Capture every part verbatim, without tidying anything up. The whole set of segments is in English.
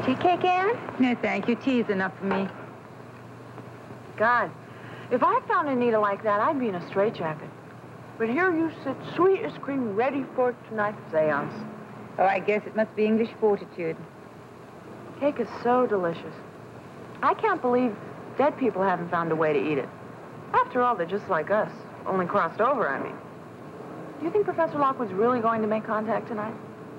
Tea cake, Ann? No, thank you. Tea is enough for me. God, if I found Anita like that, I'd be in a straitjacket. But here you sit, sweet as cream, ready for tonight's seance. Oh, I guess it must be English fortitude. Cake is so delicious. I can't believe dead people haven't found a way to eat it. After all, they're just like us, only crossed over, I mean. Do you think Professor Lockwood's really going to make contact tonight?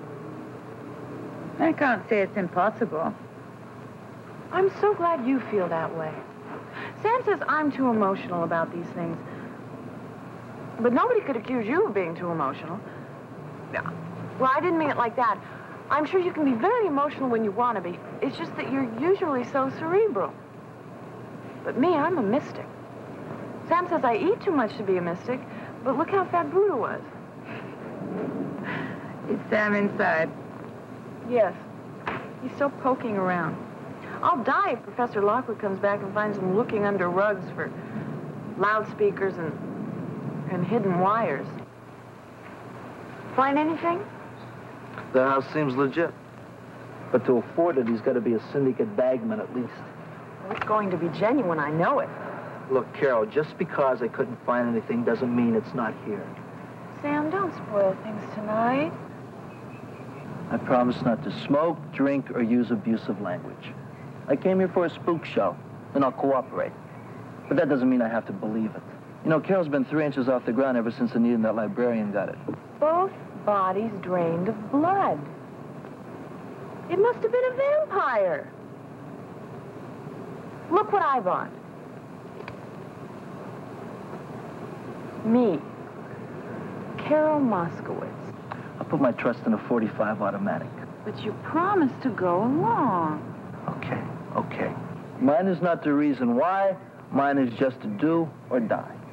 I can't say it's impossible. I'm so glad you feel that way. Sam says I'm too emotional about these things. But nobody could accuse you of being too emotional. Yeah. Well, I didn't mean it like that. I'm sure you can be very emotional when you want to be. It's just that you're usually so cerebral. But me, I'm a mystic. Sam says I eat too much to be a mystic, but look how fat Buddha was. Is Sam inside? Yes. He's still poking around. I'll die if Professor Lockwood comes back and finds him looking under rugs for loudspeakers and, and hidden wires. Find anything? The house seems legit. But to afford it, he's got to be a syndicate bagman at least. Well, it's going to be genuine, I know it. Look, Carol, just because I couldn't find anything doesn't mean it's not here. Sam, don't spoil things tonight. I promise not to smoke, drink, or use abusive language. I came here for a spook show, and I'll cooperate. But that doesn't mean I have to believe it. You know, Carol's been three inches off the ground ever since Anita and that librarian got it. Both bodies drained of blood. It must have been a vampire. Look what I bought. Me, Carol Moskowitz. I'll put my trust in a forty-five automatic. But you promised to go along. Okay, okay. Mine is not the reason why. Mine is just to do or die.